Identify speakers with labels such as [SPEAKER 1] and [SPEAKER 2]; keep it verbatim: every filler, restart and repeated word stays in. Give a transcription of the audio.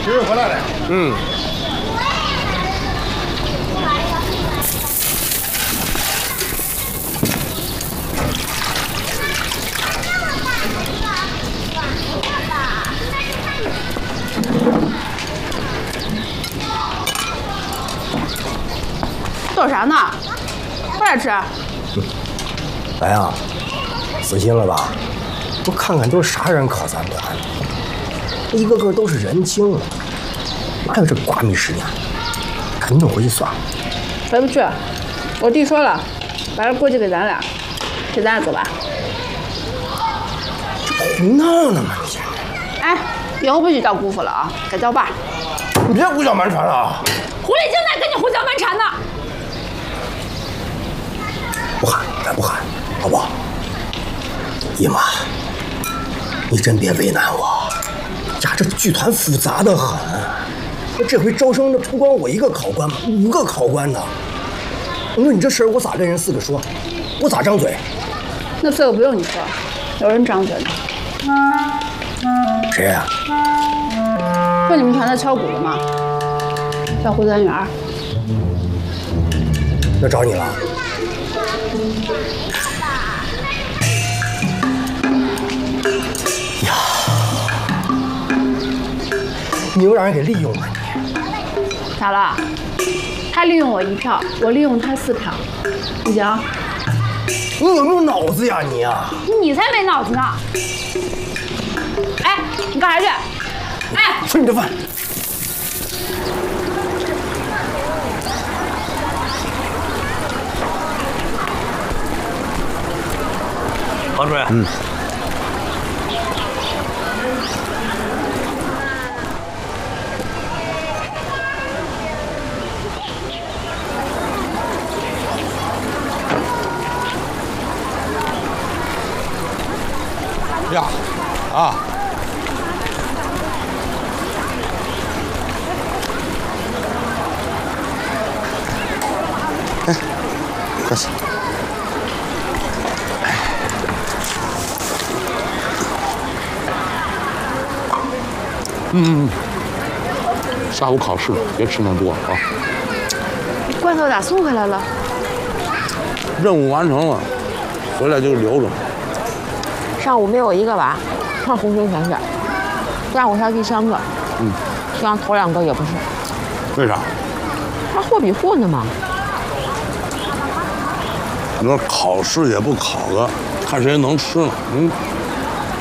[SPEAKER 1] 侄儿回来了。
[SPEAKER 2] 嗯。
[SPEAKER 3] 等啥呢？快点吃！
[SPEAKER 1] 来呀，死心了吧？我看看都是啥人靠咱管，一个个都是人精，哪有这瓜米时间？赶紧回去算了。
[SPEAKER 3] 回不去，我弟说了，把这锅就给咱俩，给咱俩走吧。
[SPEAKER 1] 这胡闹呢吗？你现
[SPEAKER 3] 在？哎，以后不许叫姑父了啊，该叫爸。
[SPEAKER 1] 你别胡搅蛮缠了啊！
[SPEAKER 3] 狐狸精在跟你胡搅蛮缠呢。
[SPEAKER 1] 不喊，咱不喊，好不好？姨妈，你真别为难我。呀，这剧团复杂的很，这回招生的不光我一个考官嘛，五个考官呢。你说你这事儿我咋跟人四个说？我咋张嘴？
[SPEAKER 3] 那四个不用你说，有人张嘴呢。
[SPEAKER 1] 谁呀、
[SPEAKER 3] 啊？说你们团的敲鼓的吗？叫胡三元。
[SPEAKER 1] 那找你了？呀，你又让人给利用了你。
[SPEAKER 3] 咋了？他利用我一票，我利用他四票，不行？
[SPEAKER 1] 你有没有脑子呀你啊？
[SPEAKER 3] 你才没脑子呢！哎，你干啥去？哎，
[SPEAKER 1] 吃你的饭。
[SPEAKER 4] 王主任，
[SPEAKER 2] 嗯，呀，啊，哎，客气。嗯，下午考试别吃那么多啊。
[SPEAKER 3] 罐头咋送回来了？
[SPEAKER 2] 任务完成了，回来就留着。
[SPEAKER 5] 上午没有一个娃上红星全线，下午才第三个。
[SPEAKER 2] 嗯，
[SPEAKER 5] 像头两个也不是。
[SPEAKER 2] 为啥？
[SPEAKER 5] 他货比货呢嘛。
[SPEAKER 2] 你说考试也不考个，看谁能吃呢？嗯。